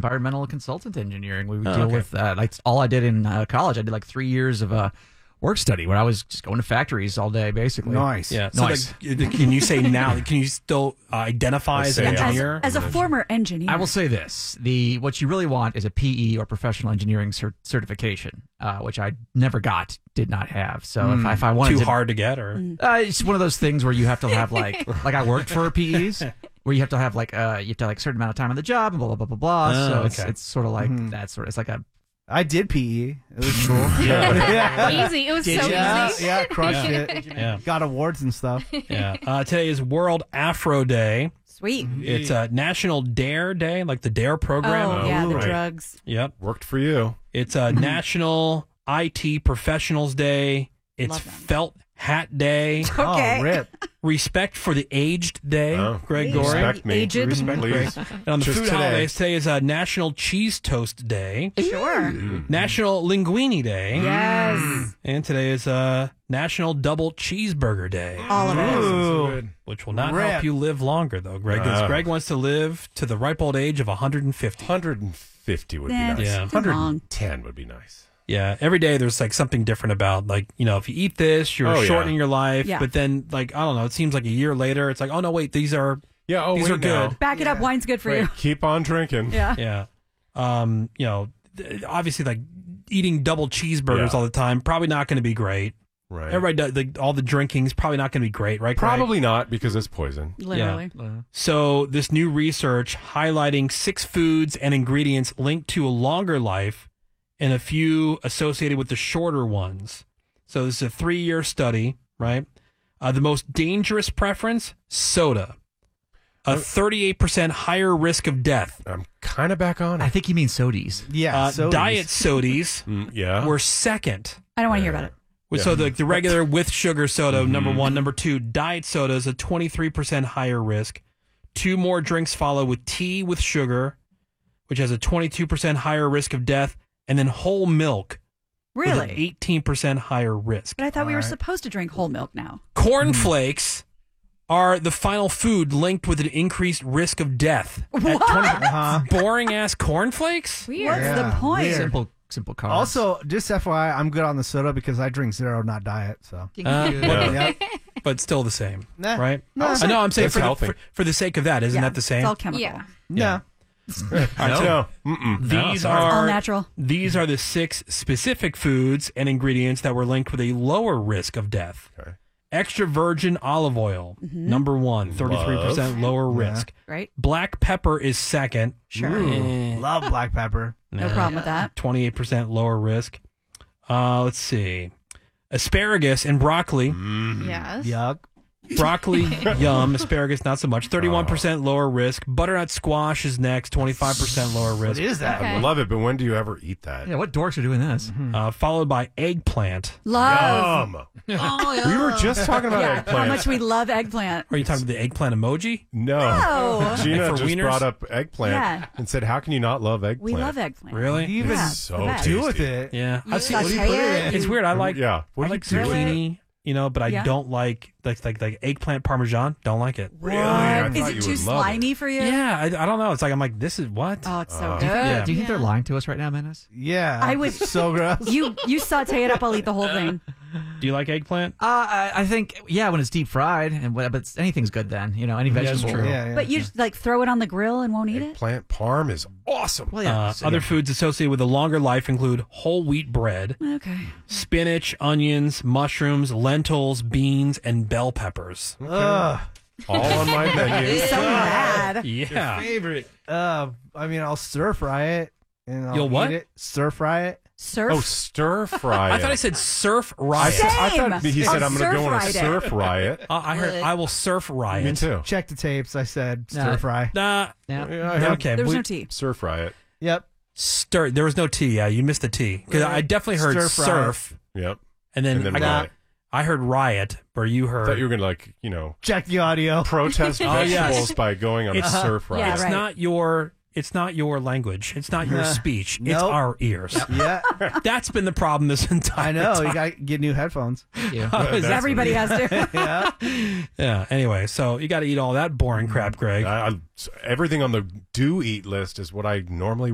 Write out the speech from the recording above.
environmental consultant engineering. We would deal with like all I did in college. I did like 3 years of work study where I was just going to factories all day, basically. Nice. Yeah. So nice. can you say now? Can you still identify as an engineer? As a former engineer. I will say this: what you really want is a PE or professional engineering certification, which I never got, did not have. So if I wanted Too hard to get, or it's one of those things where you have to have like I worked for PEs. Where you have to have like a certain amount of time on the job and blah blah blah blah blah. So it's sort of like that sort of. It's like a. I did PE. It was cool. Easy. It was so easy. Yeah, crushed it. Yeah. Got awards and stuff. Yeah. Today is World Afro Day. Sweet. It's National DARE Day, like the DARE program. Oh, yeah, the drugs. Yep. Worked for you. It's National IT Professionals Day. It's Felt Hat Day. Okay. Oh, rip. Respect for the Aged Day. Greg Gorey. Respect me. Aged. Respect Please. Greg. And on the Just food today. holidays, today is National Cheese Toast Day. Sure. National Linguine Day. Yes. And today is National Double Cheeseburger Day. All of it. Ooh. Which will not Rip. help you live longer, though, Greg. Because Greg wants to live to the ripe old age of 150. 150 would be Nah, nice. Yeah. too long. 110 would be nice. Yeah, every day there's like something different about like, if you eat this, you're Oh, yeah. shortening your life. Yeah. But then like, I don't know, it seems like a year later, it's like, oh no, wait, these are These are wait now. good. Back it up. Wine's good for you. Keep on drinking. Yeah. Yeah. Obviously like eating double cheeseburgers Yeah. all the time, probably not going to be great. Right. Everybody does all the drinking's probably not going to be great, right? Greg? Probably not because it's poison. Literally. So this new research highlighting 6 foods and ingredients linked to a longer life and a few associated with the shorter ones. So this is a 3-year study, right? The most dangerous preference, soda. A 38% higher risk of death. I'm kind of back on I it. think you mean sodies. Yeah. sodas. Diet sodies Yeah. were second. I don't want to hear about it. So the regular with sugar soda, number 1. Number 2, diet soda is a 23% higher risk. 2 more drinks follow with tea with sugar, which has a 22% higher risk of death. And then whole milk with an Really? 18% higher risk. But I thought we were supposed to drink whole milk now. Cornflakes are the final food linked with an increased risk of death. What? Boring ass cornflakes? What's Yeah, the point? weird. Simple carbs. Also, just FYI, I'm good on the soda because I drink zero, not diet. So. Yeah. But still the same, Nah. right? No. I know. I'm saying That's healthy. for the sake of that, isn't Yeah, that the same? It's all chemical. Yeah. Yeah. No. Mm-mm. These sorry. All are natural. These are the 6 specific foods and ingredients that were linked with a lower risk of death. Okay. Extra virgin olive oil, number 1, 33% lower risk. Right? Black pepper is second. Sure. Love black pepper. No problem with that. 28% lower risk. Let's see. Asparagus and broccoli. Yes. Yuck. Broccoli, yum. Asparagus, not so much. 31% lower risk. Butternut squash is next. 25% lower What risk. is that? I love it, but when do you ever eat that? Yeah, what dorks are doing this? Followed by eggplant. Love. Yum. Oh, yeah. We were just talking about Yeah, eggplant. how much we love eggplant. Are you talking about the eggplant emoji? No. No. Gina Like for just wieners? brought up eggplant Yeah. and said, how can you not love eggplant? We love eggplant. Really? You even Yeah, so the best. tasty. do with it. Yeah. You I've seen, saute it. it's weird. I like Yeah. What I do you like do with it? zucchini, but I Yeah. don't like like eggplant parmesan. Don't like it. Really? I What? Is thought it you too would love it. slimy for you? Yeah, I don't know. It's like I'm like, this is what? Oh, it's so good. Yeah. Do you think they're lying to us right now, Menace? Yeah. I would- So gross. You saute it up, I'll eat the whole thing. Do you like eggplant? I think when it's deep fried, but anything's good then. Any that's vegetable. true. Yeah, yeah. But you just like throw it on the grill and won't eat it? Eggplant parm is awesome. Well, yeah. Other foods associated with a longer life include whole wheat bread, Okay. spinach, onions, mushrooms, lentils, beans, and bell peppers. Ugh. All on my menu. So mad. Yeah. Favorite. I mean, I'll stir fry it. And I'll You'll what? eat it. Stir fry it. Surf. Oh, stir fry. I thought I said surf I riot. thought he said Or I'm going to go on a surf surf riot. I heard I will surf riot. Me too. Check the tapes. I said Nah. stir fry. Nah. Yeah. Yeah, I heard Okay. There was we- no tea. surf riot. Yep. Stir. There was no T. Yeah, you missed the T. Because I definitely heard Stir fry. surf, Yep. and then, And then I, riot. I heard riot, where you I heard. thought you were going to Check the audio. protest Oh, yes. vegetables by going on a It's- surf riot. Yeah, it's right. not your. It's not your language. It's not your speech. It's Nope. our ears. Yeah. That's been the problem this entire I know. time. You got to get new headphones. Yeah. Is that- Everybody has to. Yeah. yeah. Anyway, so you got to eat all that boring crap, Greg. Everything on the do eat list is what I normally